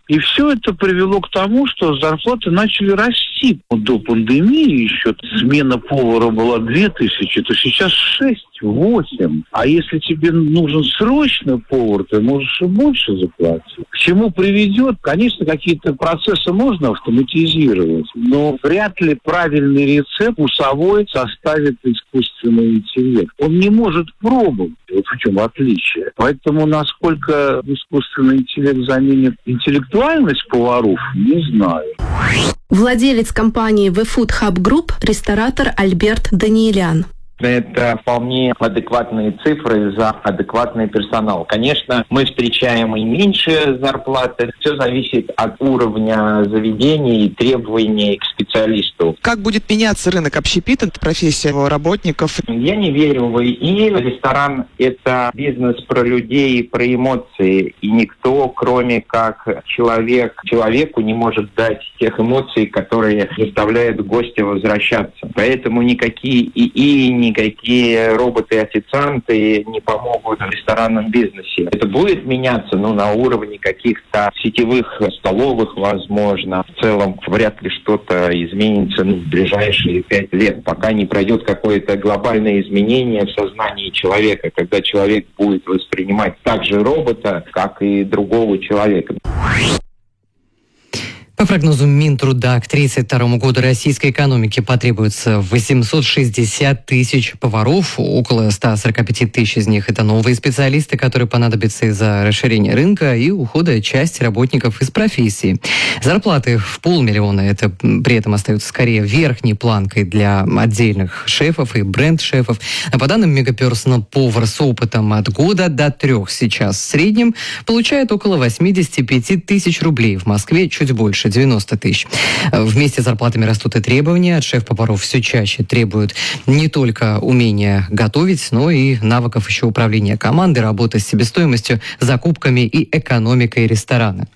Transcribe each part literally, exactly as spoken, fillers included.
И все это привело к тому, что зарплаты начали расти. До пандемии еще смена повара была две тысячи, то сейчас шесть-восемь. А если тебе нужен срочно повар, ты можешь и больше заплатить. К чему приведет? Конечно, какие-то процессы можно автоматизировать, но вряд ли правильный рецепт вкусовой составит искусственный интеллект. Он не может пробовать. Вот в чем отличие. Поэтому насколько искусственный интеллект заменит интеллектуальность поваров, не знаю. Владелец компании The Food Hub Group, ресторатор Альберт Даниэлян. Это вполне адекватные цифры за адекватный персонал. Конечно, мы встречаем и меньшие зарплаты. Все зависит от уровня заведения и требований к специалисту. Как будет меняться рынок общепита, профессия работников? Я не верю в ИИ. Ресторан – это бизнес про людей, про эмоции. И никто, кроме как человек, человеку не может дать тех эмоций, которые заставляют гостя возвращаться. Поэтому никакие ИИ, никакие роботы-официанты не помогут в ресторанном бизнесе. Это будет меняться, но на уровне каких-то сетевых столовых, возможно. В целом, вряд ли что-то изменится ну, в ближайшие пять лет, пока не пройдет какое-то глобальное изменение в сознании человека, когда человек будет воспринимать также робота, как и другого человека. По прогнозу Минтруда, к тридцать второму году российской экономике потребуется восемьсот шестьдесят тысяч поваров, около ста сорока пяти тысяч из них это новые специалисты, которые понадобятся из-за расширения рынка и ухода части работников из профессии. Зарплаты в полмиллиона, это при этом остаются скорее верхней планкой для отдельных шефов и бренд-шефов. А по данным Мегаперсонал, повар с опытом от года до трех сейчас в среднем получает около восемьдесят пять тысяч рублей, в Москве чуть больше, девяносто тысяч. Вместе с зарплатами растут и требования. От шеф-поваров все чаще требуют не только умения готовить, но и навыков еще управления командой, работы с себестоимостью, закупками и экономикой ресторана.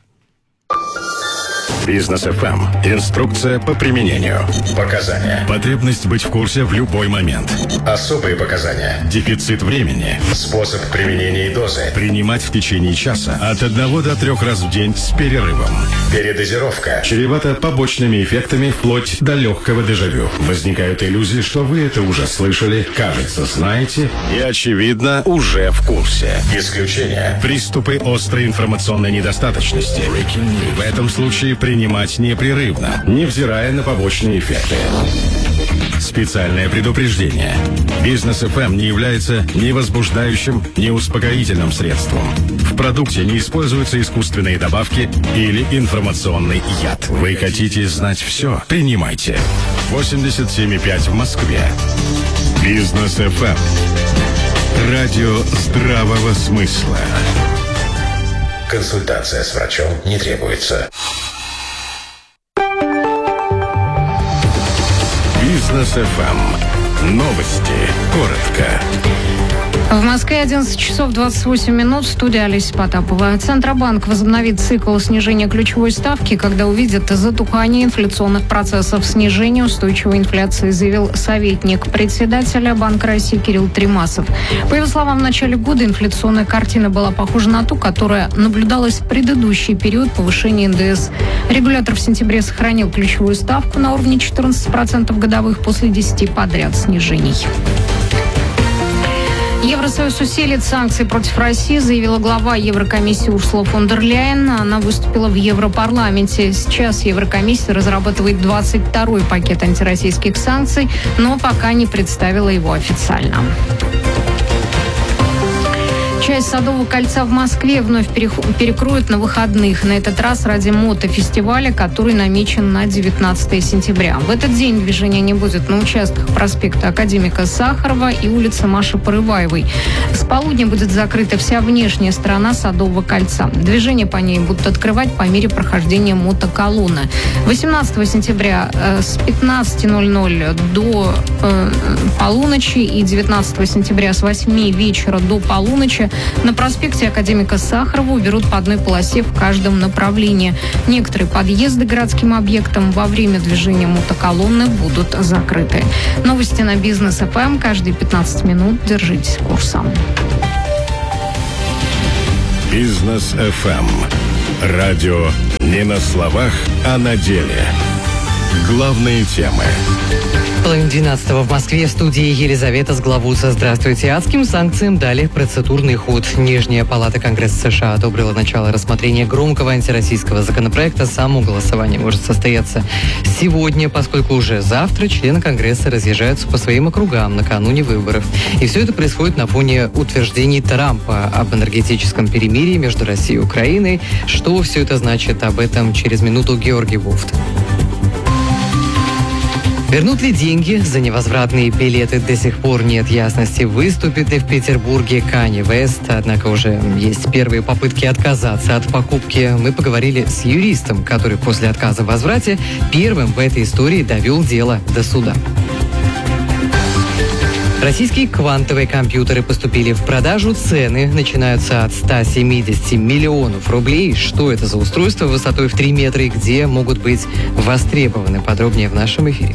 Бизнес эф эм. Инструкция по применению. Показания. Потребность быть в курсе в любой момент. Особые показания. Дефицит времени. Способ применения и дозы. Принимать в течение часа. От одного до трех раз в день с перерывом. Передозировка. Чревата побочными эффектами вплоть до легкого дежавю. Возникают иллюзии, что вы это уже слышали, кажется, знаете и, очевидно, уже в курсе. Исключение. Приступы острой информационной недостаточности. В этом случае принимать непрерывно, невзирая на побочные эффекты. Специальное предупреждение. Бизнес эф эм не является ни возбуждающим, ни успокоительным средством. В продукте не используются искусственные добавки или информационный яд. Вы хотите знать все? Принимайте. восемьдесят семь и пять в Москве. Бизнес эф эм. Радио здравого смысла. Консультация с врачом не требуется. Бизнес эф эм. Новости. Коротко. В Москве одиннадцать часов двадцать восемь минут. В студии Олеся Потапова. Центробанк возобновит цикл снижения ключевой ставки, когда увидит затухание инфляционных процессов. Снижение устойчивой инфляции, заявил советник председателя Банка России Кирилл Тремасов. По его словам, в начале года инфляционная картина была похожа на ту, которая наблюдалась в предыдущий период повышения эн дэ эс. Регулятор в сентябре сохранил ключевую ставку на уровне четырнадцать процентов годовых после десяти подряд снижений. Евросоюз усилит санкции против России, заявила глава Еврокомиссии Урсула фон дер Ляйен. Она выступила в Европарламенте. Сейчас Еврокомиссия разрабатывает двадцать второй пакет антироссийских санкций, но пока не представила его официально. Часть Садового кольца в Москве вновь перекроют на выходных. На этот раз ради мотофестиваля, который намечен на девятнадцатое сентября. В этот день движения не будет на участках проспекта Академика Сахарова и улицы Маши Порываевой. С полудня будет закрыта вся внешняя сторона Садового кольца. Движение по ней будут открывать по мере прохождения мотоколонны. восемнадцатого сентября э, с пятнадцати ноль-ноль до э, полуночи и девятнадцатого сентября с восьми вечера до полуночи на проспекте Академика Сахарова уберут по одной полосе в каждом направлении. Некоторые подъезды к городским объектам во время движения мотоколонны будут закрыты. Новости на Бизнес эф эм каждые пятнадцать минут. Держитесь курса. Бизнес эф эм. Радио Не на словах, а на деле. Главные темы. Половина двенадцатого в Москве. В студии Елизавета Сглавуца. Здравствуйте. Адским санкциям дали процедурный ход. Нижняя палата Конгресса США одобрила начало рассмотрения громкого антироссийского законопроекта. Само голосование может состояться сегодня, поскольку уже завтра члены Конгресса разъезжаются по своим округам накануне выборов. И все это происходит на фоне утверждений Трампа об энергетическом перемирии между Россией и Украиной. Что все это значит? Об этом через минуту Георгий Буфт. Вернут ли деньги за невозвратные билеты? До сих пор нет ясности. Выступит ли в Петербурге Канье Уэст? Однако уже есть первые попытки отказаться от покупки. Мы поговорили с юристом, который после отказа в возврате первым в этой истории довел дело до суда. Российские квантовые компьютеры поступили в продажу. Цены начинаются от ста семидесяти миллионов рублей. Что это за устройство высотой в три метра и где могут быть востребованы? Подробнее в нашем эфире.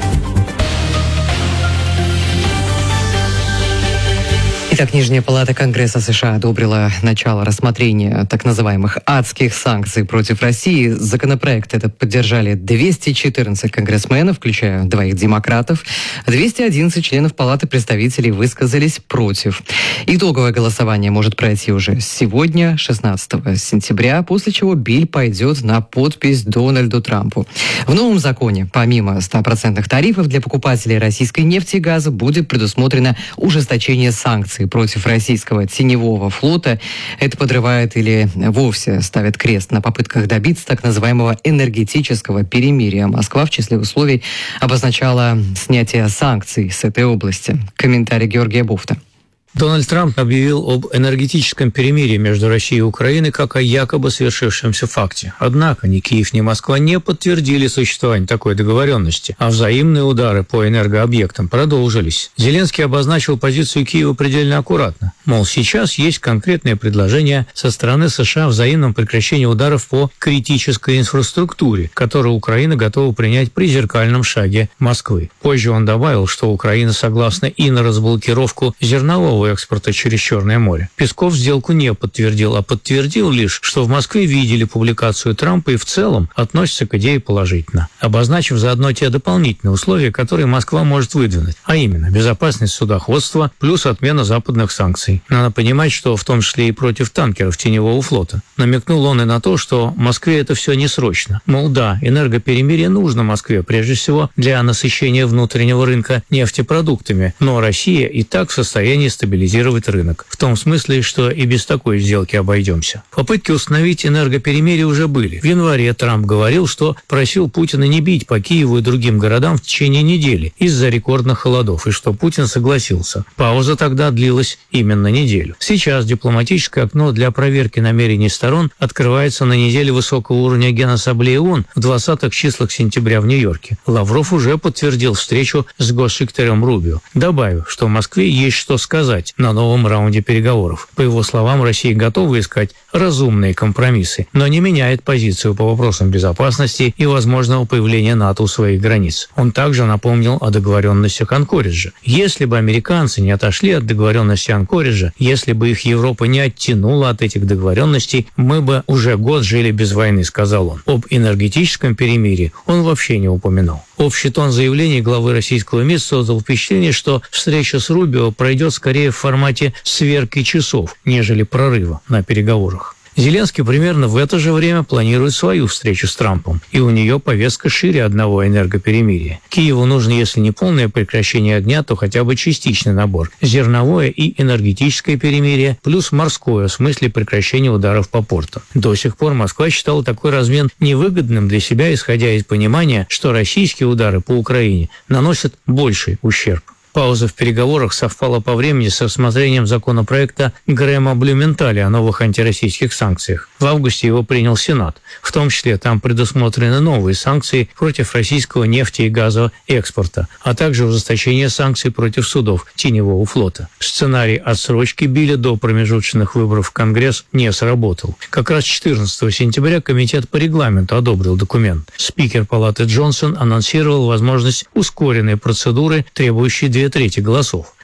Итак, Нижняя палата Конгресса США одобрила начало рассмотрения так называемых адских санкций против России. Законопроект это поддержали двести четырнадцать конгрессменов, включая двоих демократов. двести одиннадцать членов Палаты представителей высказались против. Итоговое голосование может пройти уже сегодня, шестнадцатого сентября, после чего биль пойдет на подпись Дональду Трампу. В новом законе, помимо стопроцентных тарифов для покупателей российской нефти и газа, будет предусмотрено ужесточение санкций против российского теневого флота. Это подрывает или вовсе ставит крест на попытках добиться так называемого энергетического перемирия. Москва в числе условий обозначала снятие санкций с этой области. Комментарий Георгия Буфта. Дональд Трамп объявил об энергетическом перемирии между Россией и Украиной как о якобы свершившемся факте. Однако ни Киев, ни Москва не подтвердили существование такой договоренности, а взаимные удары по энергообъектам продолжились. Зеленский обозначил позицию Киева предельно аккуратно. Мол, сейчас есть конкретное предложение со стороны США о взаимном прекращении ударов по критической инфраструктуре, которую Украина готова принять при зеркальном шаге Москвы. Позже он добавил, что Украина согласна и на разблокировку зернового экспорта через Черное море. Песков сделку не подтвердил, а подтвердил лишь, что в Москве видели публикацию Трампа и в целом относятся к идее положительно, обозначив заодно те дополнительные условия, которые Москва может выдвинуть, а именно безопасность судоходства плюс отмена западных санкций. Надо понимать, что в том числе и против танкеров теневого флота. Намекнул он и на то, что Москве это все не срочно. Мол, да, энергоперемирие нужно Москве прежде всего для насыщения внутреннего рынка нефтепродуктами, но Россия и так в состоянии стабилизировать стабилизировать рынок. В том смысле, что и без такой сделки обойдемся. Попытки установить энергоперемирие уже были. В январе Трамп говорил, что просил Путина не бить по Киеву и другим городам в течение недели из-за рекордных холодов, и что Путин согласился. Пауза тогда длилась именно неделю. Сейчас дипломатическое окно для проверки намерений сторон открывается на неделе высокого уровня Генассамблеи ООН в двадцатых числах сентября в Нью-Йорке. Лавров уже подтвердил встречу с госсекретарем Рубио, добавив, что в Москве есть что сказать на новом раунде переговоров. По его словам, Россия готова искать разумные компромиссы, но не меняет позицию по вопросам безопасности и возможного появления НАТО у своих границ. Он также напомнил о договоренностях Анкориджа. Если бы американцы не отошли от договоренности Анкориджа, если бы их Европа не оттянула от этих договоренностей, мы бы уже год жили без войны, сказал он. Об энергетическом перемирии он вообще не упоминал. Общий тон заявлений главы российского МИД создал впечатление, что встреча с Рубио пройдет скорее в формате сверки часов, нежели прорыва на переговорах. Зеленский примерно в это же время планирует свою встречу с Трампом, и у нее повестка шире одного энергоперемирия. Киеву нужно, если не полное прекращение огня, то хотя бы частичный набор. Зерновое и энергетическое перемирие, плюс морское, в смысле прекращения ударов по порту. До сих пор Москва считала такой размен невыгодным для себя, исходя из понимания, что российские удары по Украине наносят больший ущерб. Пауза в переговорах совпала по времени с рассмотрением законопроекта Грэма Блюменталя о новых антироссийских санкциях. В августе его принял Сенат. В том числе там предусмотрены новые санкции против российского нефти и газового экспорта, а также ужесточение санкций против судов теневого флота. Сценарий отсрочки Билля до промежуточных выборов в Конгресс не сработал. Как раз четырнадцатого сентября Комитет по регламенту одобрил документ. Спикер Палаты Джонсон анонсировал возможность ускоренной процедуры, требующей две трети голосов.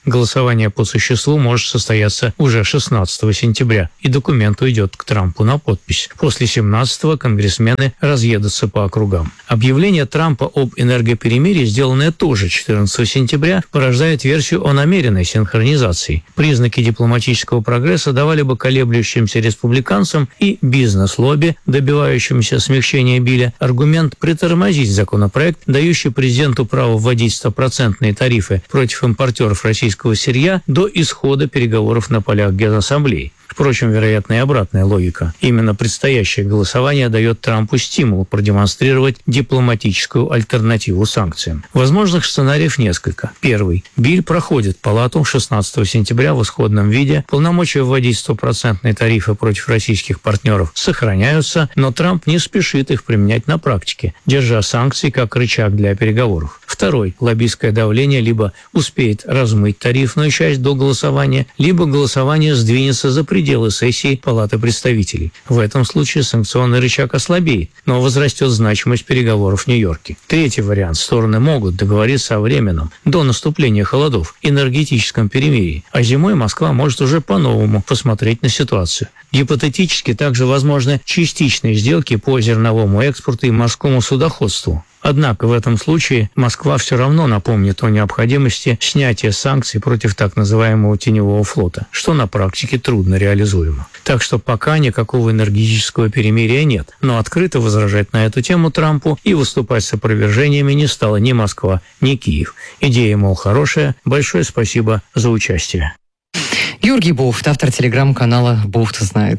Голосование по существу может состояться уже шестнадцатого сентября, и документ уйдет к Трампу на подпись. После семнадцатого конгрессмены разъедутся по округам. Объявление Трампа об энергоперемирии, сделанное тоже четырнадцатого сентября, порождает версию о намеренной синхронизации. Признаки дипломатического прогресса давали бы колеблющимся республиканцам и бизнес-лобби, добивающимся смягчения Билля, аргумент притормозить законопроект, дающий президенту право вводить стопроцентные тарифы против импортеров российского сырья до исхода переговоров на полях Генассамблеи. Впрочем, вероятно, и обратная логика. Именно предстоящее голосование дает Трампу стимул продемонстрировать дипломатическую альтернативу санкциям. Возможных сценариев несколько. Первый. Биль проходит Палату шестнадцатого сентября в исходном виде. Полномочия вводить стопроцентные тарифы против российских партнеров сохраняются, но Трамп не спешит их применять на практике, держа санкции как рычаг для переговоров. Второй. Лоббистское давление либо успеет размыть тарифную часть до голосования, либо голосование сдвинется за пределы дело сессии Палаты представителей. В этом случае санкционный рычаг ослабеет, но возрастет значимость переговоров в Нью-Йорке. Третий вариант. Стороны могут договориться о временном, до наступления холодов, энергетическом перемирии, а зимой Москва может уже по-новому посмотреть на ситуацию. Гипотетически также возможны частичные сделки по зерновому экспорту и морскому судоходству. Однако в этом случае Москва все равно напомнит о необходимости снятия санкций против так называемого теневого флота, что на практике трудно реализуемо. Так что пока никакого энергетического перемирия нет, но открыто возражать на эту тему Трампу и выступать с опровержениями не стала ни Москва, ни Киев. Идея, мол, хорошая. Большое спасибо за участие. Георгий Буфт, автор телеграм-канала «Буфт знает».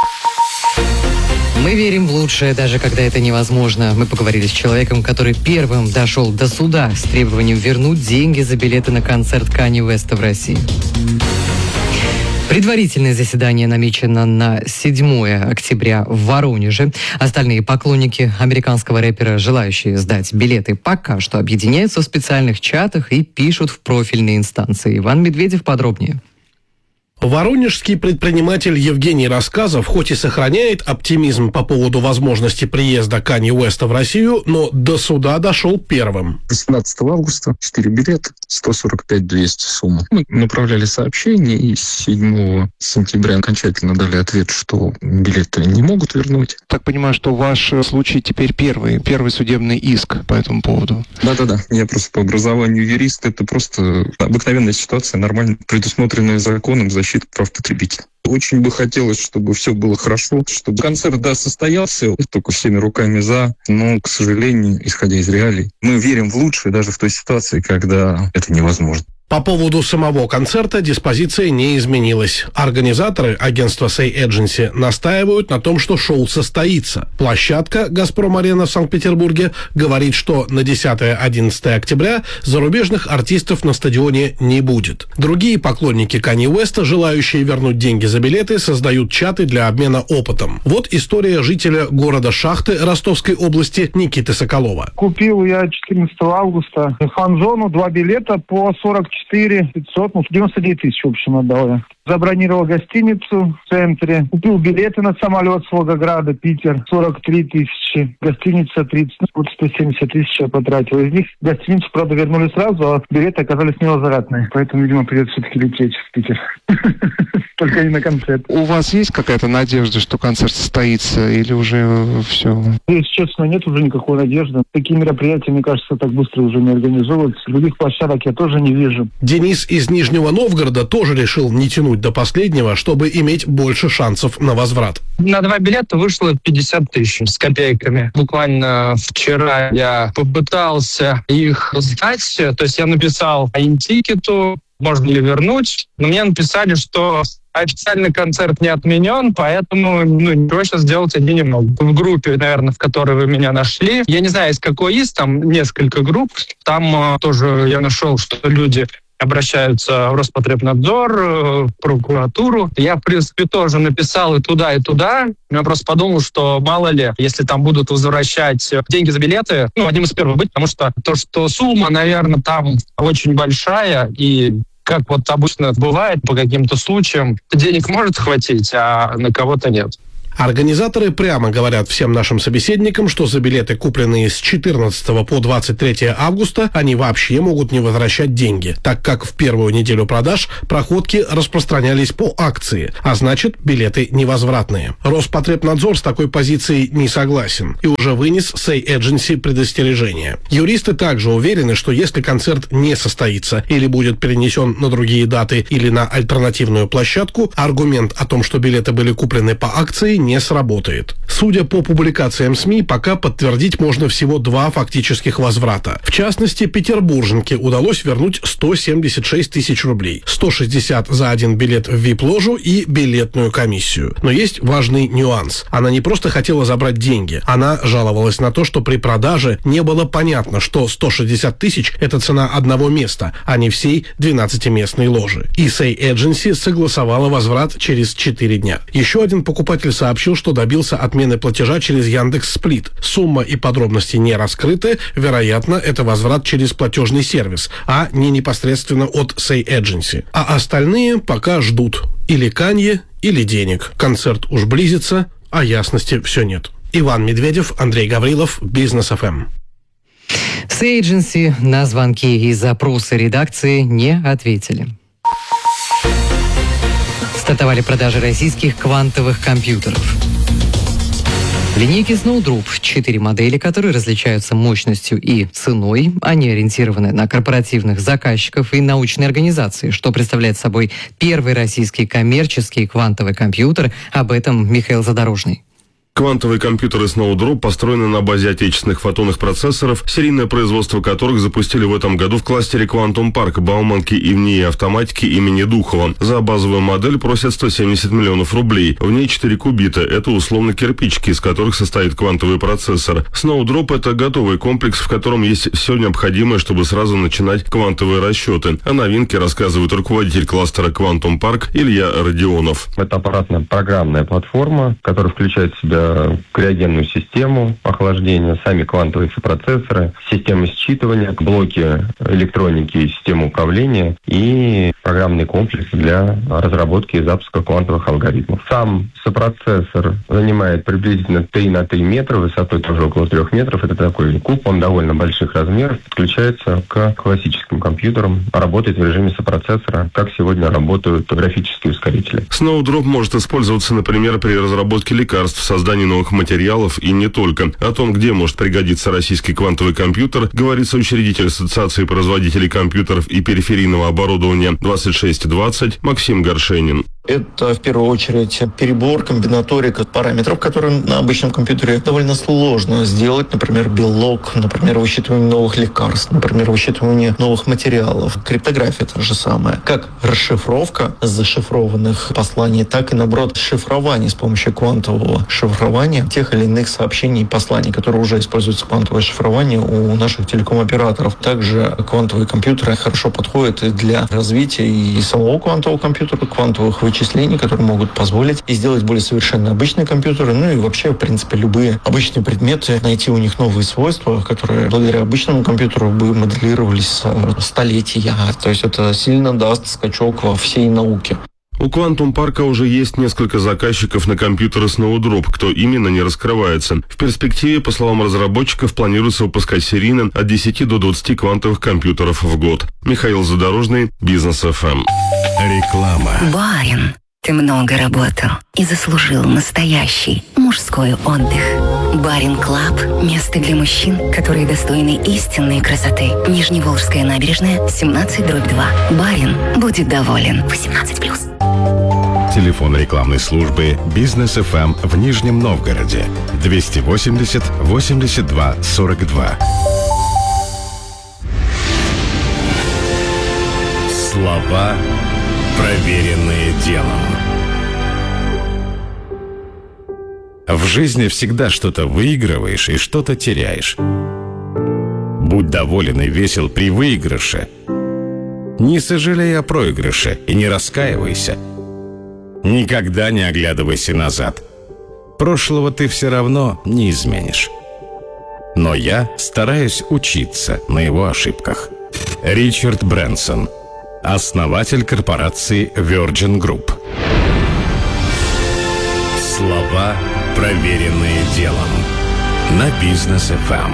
Мы верим в лучшее, даже когда это невозможно. Мы поговорили с человеком, который первым дошел до суда с требованием вернуть деньги за билеты на концерт Канье Уэста в России. Предварительное заседание намечено на седьмое октября в Воронеже. Остальные поклонники американского рэпера, желающие сдать билеты, пока что объединяются в специальных чатах и пишут в профильные инстанции. Иван Медведев подробнее. Воронежский предприниматель Евгений Рассказов хоть и сохраняет оптимизм по поводу возможности приезда Канье Уэста в Россию, но до суда дошел первым. восемнадцатого августа четыре билета, сто сорок пять двести сумма. Мы направляли сообщение, и седьмого сентября окончательно дали ответ, что билеты не могут вернуть. Так понимаю, что ваш случай теперь первый, первый судебный иск по этому поводу. Да-да-да, я просто по образованию юрист, это просто обыкновенная ситуация, нормально предусмотренная законом защита прав потребителя. Очень бы хотелось, чтобы все было хорошо, чтобы концерт, да, состоялся, только всеми руками за, но, к сожалению, исходя из реалий, мы верим в лучшее даже в той ситуации, когда это невозможно. По поводу самого концерта диспозиция не изменилась. Организаторы, агентства Say Agency, настаивают на том, что шоу состоится. Площадка «Газпром-арена» в Санкт-Петербурге говорит, что на десятое-одиннадцатое октября зарубежных артистов на стадионе не будет. Другие поклонники Канье Уэста, желающие вернуть деньги за билеты, создают чаты для обмена опытом. Вот история жителя города Шахты Ростовской области Никиты Соколова. Купил я четырнадцатого августа фан-зону, два билета по сорок четыре пятьсот, ну, девяносто девять тысяч, в общем, отдал я. Забронировал гостиницу в центре, купил билеты на самолет с Волгограда, Питер, сорок три тысячи, гостиница тридцать, ну, вот сто семьдесят тысяч я потратил. Из них гостиницу, правда, вернули сразу, а билеты оказались невозвратные, поэтому, видимо, придется все-таки лететь в Питер. Только не на концерт. У вас есть какая-то надежда, что концерт состоится, или уже все? Если честно, нет уже никакой надежды. Такие мероприятия, мне кажется, так быстро уже не организовываются. Других площадок я тоже не вижу. Денис из Нижнего Новгорода тоже решил не тянуть до последнего, чтобы иметь больше шансов на возврат. На два билета вышло пятьдесят тысяч с копейками. Буквально вчера я попытался их сдать. То есть я написал интикету, можно ли вернуть. Но мне написали, что официальный концерт не отменен, поэтому ну, ничего сейчас сделать они не могут. В группе, наверное, в которой вы меня нашли, я не знаю, из какой из, там несколько групп. Там э, тоже я нашел, что люди обращаются в Роспотребнадзор, в прокуратуру. Я, в принципе, тоже написал и туда, и туда. Я просто подумал, что мало ли, если там будут возвращать деньги за билеты, ну, одним из первых быть, потому что то, что сумма, наверное, там очень большая, и как вот обычно бывает по каким-то случаям, денег может хватить, а на кого-то нет. Организаторы прямо говорят всем нашим собеседникам, что за билеты, купленные с четырнадцатого по двадцать третье августа, они вообще могут не возвращать деньги, так как в первую неделю продаж проходки распространялись по акции, а значит, билеты невозвратные. Роспотребнадзор с такой позицией не согласен и уже вынес Say Agency предостережение. Юристы также уверены, что если концерт не состоится или будет перенесен на другие даты или на альтернативную площадку, аргумент о том, что билеты были куплены по акции, не сработает. Судя по публикациям СМИ, пока подтвердить можно всего два фактических возврата. В частности, петербурженке удалось вернуть сто семьдесят шесть тысяч рублей, сто шестьдесят за один билет в ви ай пи-ложу и билетную комиссию. Но есть важный нюанс. Она не просто хотела забрать деньги, она жаловалась на то, что при продаже не было понятно, что сто шестьдесят тысяч – это цена одного места, а не всей двенадцатиместной ложи. И Say Agency согласовала возврат через четыре дня. Еще один покупатель сообщил, что добился отмены платежа через Яндекс.Сплит. Сумма и подробности не раскрыты. Вероятно, это возврат через платежный сервис, а не непосредственно от Say Agency. А остальные пока ждут или канье, или денег. Концерт уж близится, а ясности все нет. Иван Медведев, Андрей Гаврилов, Бизнес эф эм. Say Agency на звонки и запросы редакции не ответили. Стартовали продажи российских квантовых компьютеров. В линейке Snowdrop четыре модели, которые различаются мощностью и ценой. Они ориентированы на корпоративных заказчиков и научные организации, что представляет собой первый российский коммерческий квантовый компьютер. Об этом Михаил Задорожный. Квантовые компьютеры Snowdrop построены на базе отечественных фотонных процессоров, серийное производство которых запустили в этом году в кластере Quantum Park Бауманки и в НИИ автоматики имени Духова. За базовую модель просят сто семьдесят миллионов рублей. В ней четыре кубита. Это условно кирпичики, из которых состоит квантовый процессор. Snowdrop – это готовый комплекс, в котором есть все необходимое, чтобы сразу начинать квантовые расчеты. О новинке рассказывает руководитель кластера Quantum Park Илья Родионов. Это аппаратно-программная платформа, которая включает в себя криогенную систему охлаждения, сами квантовые процессоры, системы считывания, блоки электроники и системы управления и программный комплекс для разработки и запуска квантовых алгоритмов. Сам сопроцессор занимает приблизительно три на три метра, высотой тоже около трех метров. Это такой куб, он довольно больших размеров, подключается к классическим компьютерам, работает в режиме сопроцессора, как сегодня работают графические ускорители. Snowdrop может использоваться, например, при разработке лекарств, создании новых материалов и не только. О том, где может пригодиться российский квантовый компьютер, говорит соучредитель Ассоциации производителей компьютеров и периферийного оборудования двадцать шесть двадцать Максим Горшенин. Это, в первую очередь, перебор, комбинаторика параметров, которые на обычном компьютере довольно сложно сделать. Например, белок, например, высчитывание новых лекарств, например, высчитывание новых материалов. Криптография та же самая. Как расшифровка зашифрованных посланий, так и, наоборот, шифрование с помощью квантового шифрования тех или иных сообщений и посланий, которые уже используются квантовое шифрование у наших телеком-операторов. Также квантовые компьютеры хорошо подходят и для развития и самого квантового компьютера, квантовых вычислений, вычислений, которые могут позволить и сделать более совершенные обычные компьютеры, ну и вообще, в принципе, любые обычные предметы, найти у них новые свойства, которые благодаря обычному компьютеру бы моделировались столетия. То есть это сильно даст скачок во всей науке. У Quantum Park уже есть несколько заказчиков на компьютеры Snowdrop, кто именно не раскрывается. В перспективе, по словам разработчиков, планируется выпускать серийно от десяти до двадцати квантовых компьютеров в год. Михаил Задорожный, Бизнес эф эм. Реклама. Барин, ты много работал и заслужил настоящий мужской отдых. Барин Клаб – место для мужчин, которые достойны истинной красоты. Нижневолжская набережная, семнадцать дробь два. Барин будет доволен. восемнадцать плюс. Телефон рекламной службы Бизнес эф эм в Нижнем Новгороде двести восемьдесят восемьдесят два сорок два. Слова, проверенные делом. В жизни всегда что-то выигрываешь и что-то теряешь. Будь доволен и весел при выигрыше. Не сожалей о проигрыше и не раскаивайся. Никогда не оглядывайся назад. Прошлого ты все равно не изменишь. Но я стараюсь учиться на его ошибках. Ричард Брэнсон, основатель корпорации Virgin Group. Слова, проверенные делом. На Бизнес эф эм.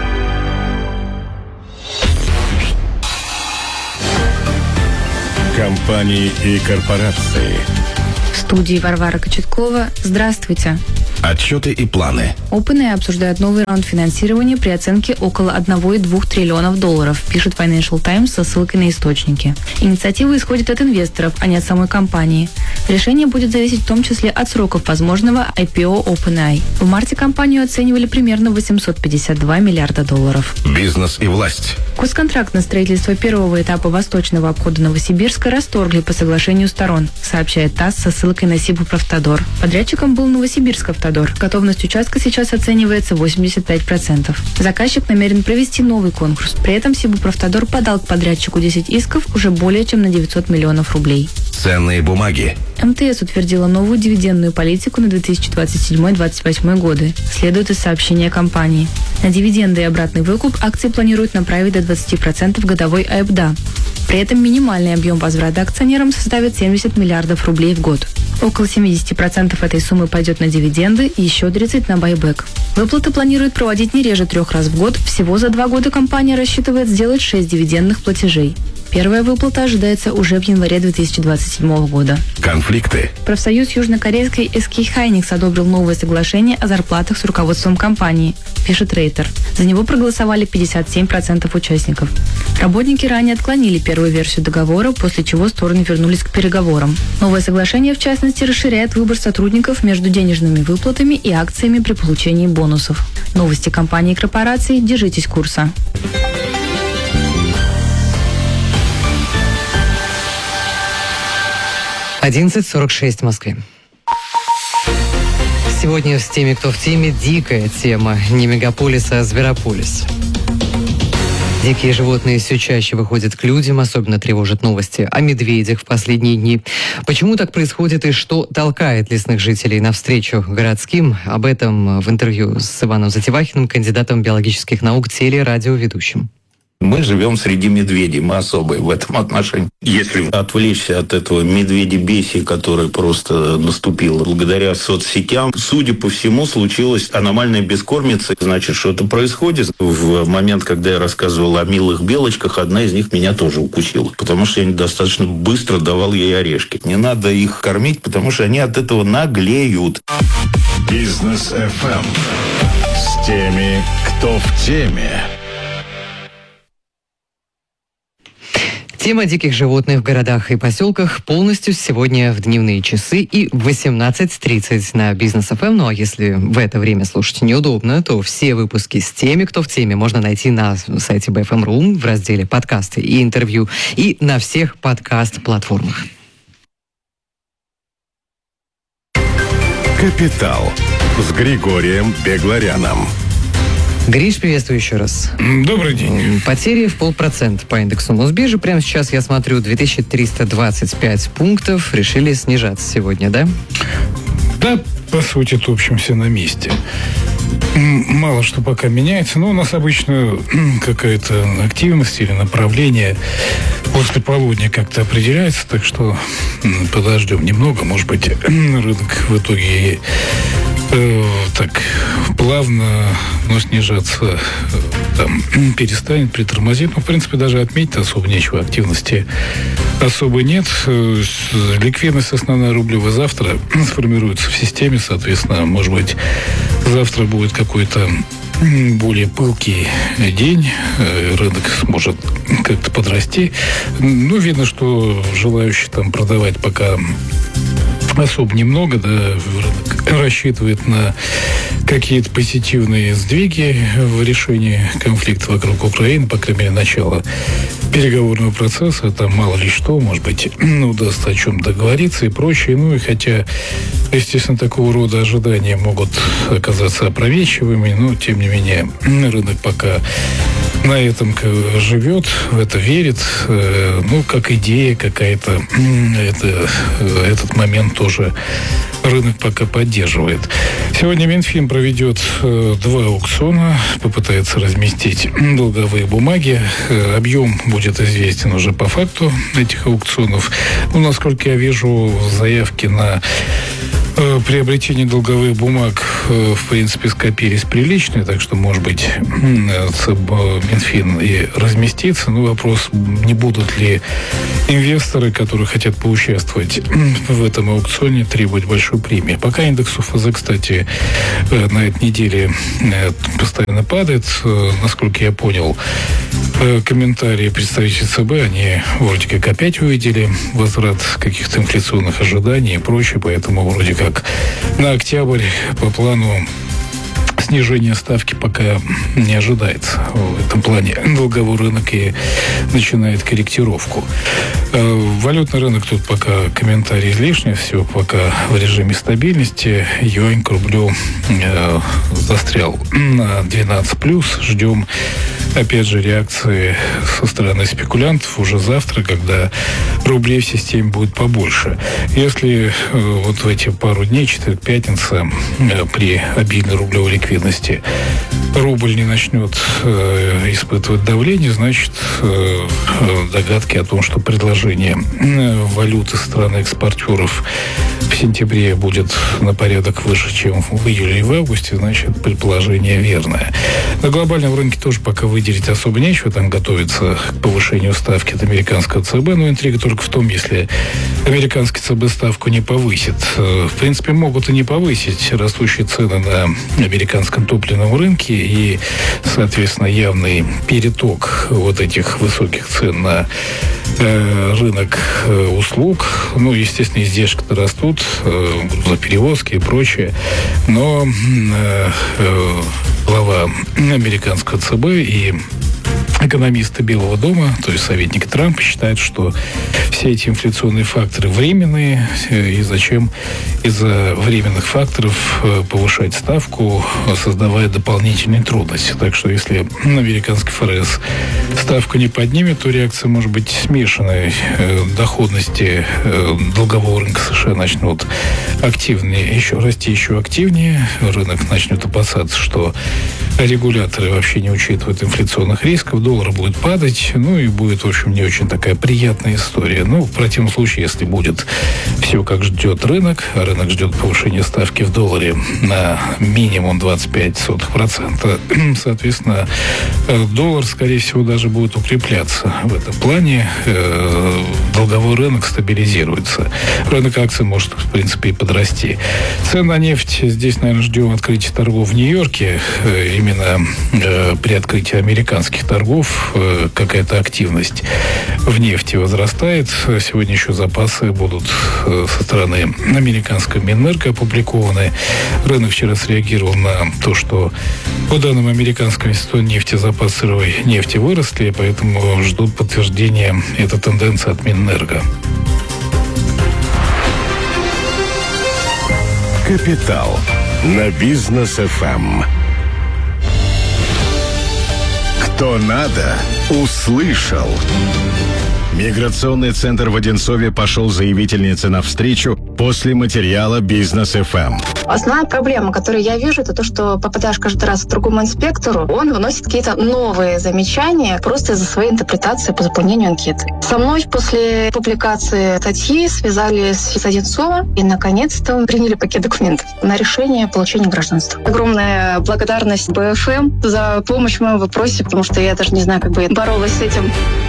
Компании и корпорации. В студии Варвара Кочеткова. Здравствуйте. Отчеты и планы. OpenAI обсуждает новый раунд финансирования при оценке около одного целых двух десятых триллионов долларов, пишет Financial Times со ссылкой на источники. Инициатива исходит от инвесторов, а не от самой компании. Решение будет зависеть в том числе от сроков возможного ай пи о OpenAI. В марте компанию оценивали примерно восемьсот пятьдесят два миллиарда долларов. Бизнес и власть. Госконтракт на строительство первого этапа восточного обхода Новосибирска расторгли по соглашению сторон, сообщает ТАСС со ссылкой на Сибуправтодор. Подрядчиком был Новосибирск-Автодор. Готовность участка сейчас оценивается восемьдесят пять процентов. Заказчик намерен провести новый конкурс. При этом Сибуправтодор подал к подрядчику десять исков уже более чем на девятьсот миллионов рублей. Ценные бумаги. эм тэ эс утвердила новую дивидендную политику на две тысячи двадцать седьмой — две тысячи двадцать восьмой годы, следует из сообщения компании. На дивиденды и обратный выкуп акции планируют направить до двадцати процентов годовой эй би ди эй. При этом минимальный объем возврата акционерам составит семьдесят миллиардов рублей в год. Около семьдесят процентов этой суммы пойдет на дивиденды и еще тридцать процентов на байбек. Выплаты планируют проводить не реже трех раз в год. Всего за два года компания рассчитывает сделать шесть дивидендных платежей. Первая выплата ожидается уже в январе две тысячи двадцать седьмого года. Конфликты. Профсоюз южнокорейской эс кей Hynix одобрил новое соглашение о зарплатах с руководством компании, пишет Рейтер. За него проголосовали пятьдесят семь процентов участников. Работники ранее отклонили первую версию договора, после чего стороны вернулись к переговорам. Новое соглашение, в частности, расширяет выбор сотрудников между денежными выплатами и акциями при получении бонусов. Новости компании и корпораций. Держитесь курса. одиннадцать сорок шесть в Москве. Сегодня с теми, кто в теме, дикая тема. Не мегаполис, а зверополис. Дикие животные все чаще выходят к людям, особенно тревожат новости о медведях в последние дни. Почему так происходит и что толкает лесных жителей навстречу городским? Об этом в интервью с Иваном Затевахиным, кандидатом биологических наук, телерадиоведущим. Мы живем среди медведей, мы особые в этом отношении. Если отвлечься от этого медведебесия, который просто наступил благодаря соцсетям, судя по всему, случилась аномальная бескормица. Значит, что-то происходит. В момент, когда я рассказывал о милых белочках, одна из них меня тоже укусила, потому что я недостаточно быстро давал ей орешки. Не надо их кормить, потому что они от этого наглеют. Бизнес эф эм. С теми, кто в теме. Тема диких животных в городах и поселках полностью сегодня в дневные часы и в восемнадцать тридцать на Бизнес эф эм. Ну а если в это время слушать неудобно, то все выпуски с теми, кто в теме, можно найти на сайте би эф эм точка ру в разделе «Подкасты» и «Интервью» и на всех подкаст-платформах. Капитал с Григорием Бегларяном. Гриш, приветствую еще раз. Добрый день. Потери в полпроцента по индексу Мосбиржи. Прямо сейчас я смотрю, две тысячи триста двадцать пять пунктов решили снижаться сегодня, да? Да, по сути, топчемся на месте. Мало что пока меняется, но у нас обычно какая-то активность или направление после полудня как-то определяется, так что подождем немного, может быть, рынок в итоге э, так плавно, но снижаться там, перестанет, притормозит. Ну, в принципе, даже отметить особо нечего, активности особо нет. Ликвидность основная рублевая завтра сформируется в системе, соответственно, может быть, завтра будет какой-то более пылкий день, рынок сможет как-то подрасти. Ну, видно, что желающих там продавать пока особо немного, да, рынок рассчитывает на какие-то позитивные сдвиги в решении конфликта вокруг Украины, по крайней мере, начало переговорного процесса, там мало ли что, может быть, ну, удастся о чем договориться и прочее. Ну, и хотя, естественно, такого рода ожидания могут оказаться опрометчивыми, но, тем не менее, рынок пока на этом живет, в это верит. Ну, как идея какая-то, это, этот момент тоже рынок пока поддерживает. Сегодня Минфин проведет два аукциона, попытается разместить долговые бумаги. Объем будет известен уже по факту этих аукционов. Ну, насколько я вижу, заявки на Приобретение долговых бумаг, в принципе, скопились приличные, так что, может быть, ЦБ, Минфин и разместится. Но вопрос, не будут ли инвесторы, которые хотят поучаствовать в этом аукционе, требовать большой премии. Пока индекс УФЗ, кстати, на этой неделе постоянно падает. Насколько я понял, комментарии представителей ЦБ, они вроде как опять увидели возврат каких-то инфляционных ожиданий и прочее, поэтому вроде как как на октябрь по плану снижение ставки пока не ожидается. В этом плане долговой рынок и начинает корректировку. Валютный рынок тут пока комментарий излишний, все пока в режиме стабильности. Юань к рублю э, застрял на двенадцать плюс. Ждем, опять же, реакции со стороны спекулянтов уже завтра, когда рублей в системе будет побольше. Если э, вот в эти пару дней, четверг, пятница, э, при обильной рублевой ликвидности рубль не начнет э, испытывать давление, значит, э, догадки о том, что предложение валюты стран-экспортеров в сентябре будет на порядок выше, чем в июле и в августе, значит, предположение верное. На глобальном рынке тоже пока выделить особо нечего, там готовится к повышению ставки от американского ЦБ, но интрига только в том, если американский ЦБ ставку не повысит. В принципе, могут и не повысить. Растущие цены на американском топливном рынке и, соответственно, явный переток вот этих высоких цен на э, рынок э, услуг. Ну, естественно, издержки-то растут, э, грузоперевозки и прочее. Но э, э, глава американского ЦБ и экономисты Белого дома, то есть советники Трампа, считают, что все эти инфляционные факторы временные, и зачем из-за временных факторов повышать ставку, создавая дополнительные трудности. Так что если американский ФРС ставку не поднимет, то реакция может быть смешанной. Доходности долгового рынка США начнут активнее, еще расти еще активнее. Рынок начнет опасаться, что регуляторы вообще не учитывают инфляционных рисков, доллар будет падать, ну и будет, в общем, не очень такая приятная история. Ну, в противном случае, если будет все, как ждет рынок, а рынок ждет повышения ставки в долларе на минимум двадцать пять сотых процента, соответственно, доллар, скорее всего, даже будет укрепляться. В этом плане э, долговой рынок стабилизируется. Рынок акций может, в принципе, и подрасти. Цены на нефть здесь, наверное, ждем открытия торгов в Нью-Йорке. Э, именно э, при открытии американских торгов какая-то активность в нефти возрастает. Сегодня еще запасы будут со стороны американской Минэнерго опубликованы. Рынок вчера среагировал на то, что по данным американского института нефти запасы сырой нефти выросли, поэтому ждут подтверждения этой тенденции от Минэнерго. Капитал на Бизнес эф эм. Кто надо, услышал. Миграционный центр в Одинцове пошел заявительнице навстречу после материала Бизнес эф эм. Основная проблема, которую я вижу, это то, что попадаешь каждый раз к другому инспектору, он выносит какие-то новые замечания просто из-за своей интерпретации по заполнению анкеты. Со мной после публикации статьи связались с Одинцова и, наконец-то, приняли пакет документов на решение получения гражданства. Огромная благодарность бэ эф эм за помощь в моем вопросе, потому что я даже не знаю, как бы я боролась с этим.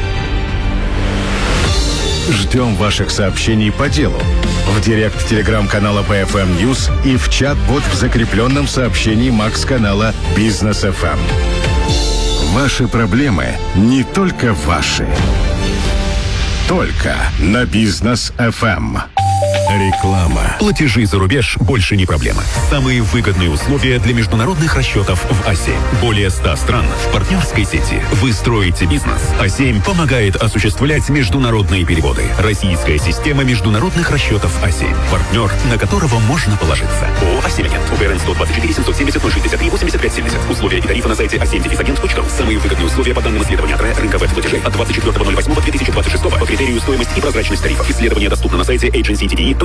Ждем ваших сообщений по делу в директ телеграм-канала бэ эф эм News и в чат-бот в закрепленном сообщении Макс-канала Бизнес эф эм. Ваши проблемы не только ваши. Только на Бизнес эф эм. Реклама. Платежи за рубеж больше не проблема. Самые выгодные условия для международных расчетов в а семь. Более ста стран в партнерской сети. Вы строите бизнес. а семь помогает осуществлять международные переводы. Российская система международных расчетов а семь. Партнер, на которого можно положиться. ООО «а семь Агент». УГРН сто двадцать четыре семьсот семьдесят ноль шестьдесят три восемьдесят пять семьдесят. Условия и тарифы на сайте а семь агент точка ру. Самые выгодные условия по данным исследования рынка веб-платежей от двадцать четвёртого ноль восьмого две тысячи двадцать шестого по критерию стоимость и прозрачность тарифов. Исследование доступно на сайте эйдженси ти ди и точка